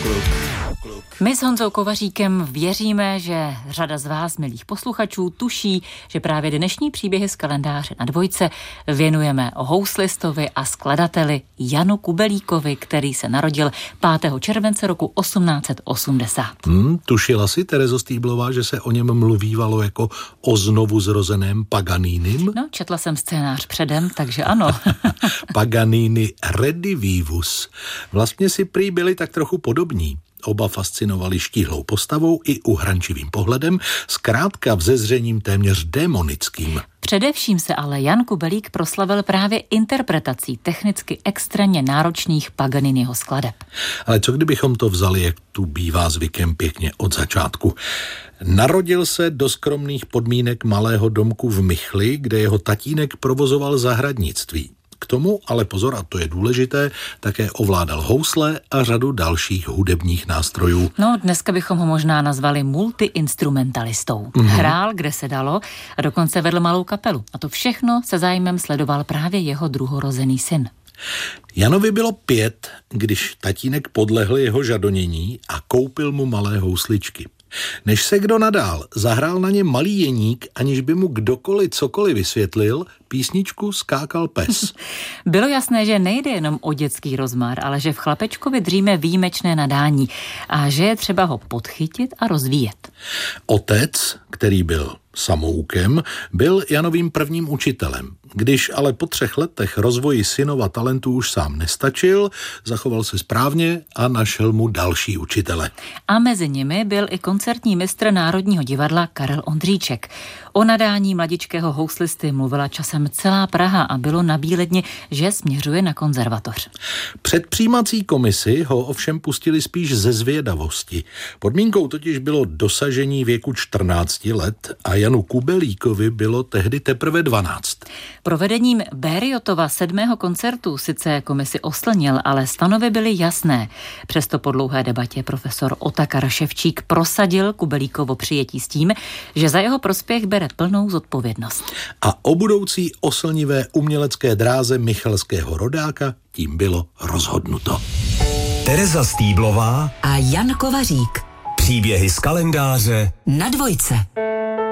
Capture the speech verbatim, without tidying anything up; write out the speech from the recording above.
My s Honzou Kovaříkem věříme, že řada z vás, milých posluchačů, tuší, že právě dnešní příběhy z kalendáře na Dvojce věnujeme houslistovi a skladateli Janu Kubelíkovi, který se narodil pátého července roku osmnáct set osmdesát. Hmm, tušila si, Terezo Stýblová, že se o něm mluvívalo jako o znovu zrozeném Paganinim? No, četla jsem scénář předem, takže ano. Paganini redivivus. Vlastně si prý byli tak trochu podobní. Oba fascinovali štíhlou postavou i uhrančivým pohledem, zkrátka vzezřením téměř démonickým. Především se ale Jan Kubelík proslavil právě interpretací technicky extrémně náročných Paganiniho skladeb. Ale co kdybychom to vzali, jak tu bývá zvykem, pěkně od začátku? Narodil se do skromných podmínek malého domku v Michli, kde jeho tatínek provozoval zahradnictví. K tomu, ale pozor, a to je důležité, také ovládal housle a řadu dalších hudebních nástrojů. No, dneska bychom ho možná nazvali multiinstrumentalistou. Mm-hmm. Hrál, kde se dalo, a dokonce vedl malou kapelu. A to všechno se zájmem sledoval právě jeho druhorozený syn. Janovi bylo pět, když tatínek podlehl jeho žadonění a koupil mu malé housličky. Než se kdo nadál, zahrál na ně malý jeník, aniž by mu kdokoliv cokoliv vysvětlil, písničku Skákal pes. Bylo jasné, že nejde jenom o dětský rozmar, ale že v chlapečkovi dříme výjimečné nadání a že je třeba ho podchytit a rozvíjet. Otec, který byl samoukem, byl Janovým prvním učitelem. Když ale po třech letech rozvoji synova talentu už sám nestačil, zachoval se správně a našel mu další učitele. A mezi nimi byl i koncertní mistr Národního divadla Karel Ondříček. O nadání mladičkého houslisty mluvila časem celá Praha a bylo nabíledni, že směřuje na konzervatoř. Před přijímací komisi ho ovšem pustili spíš ze zvědavosti. Podmínkou totiž bylo dosažení věku čtrnácti let a Janu Kubelíkovi bylo tehdy teprve dvanáct. Provedením Bériotova sedmého koncertu sice komisi oslnil, ale stanovy byly jasné. Přesto po dlouhé debatě profesor Otakar Ševčík prosadil Kubelíkovo přijetí s tím, že za jeho prospěch bere plnou zodpovědnost. A o budoucí oslnivé umělecké dráze michalského rodáka tím bylo rozhodnuto. Tereza Stýblová a Jan Kovařík. Příběhy z kalendáře na Dvojce.